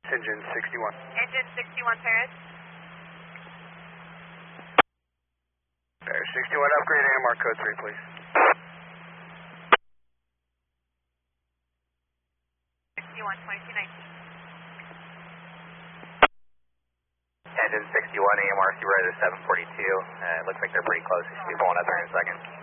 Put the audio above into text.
Engine 61. Engine 61, Paris. Paris 61, upgrade AMR code 3, please. 61, 2219. Engine 61, AMR, see right at 742. It looks like they're pretty close. We should be pulling up there in a second.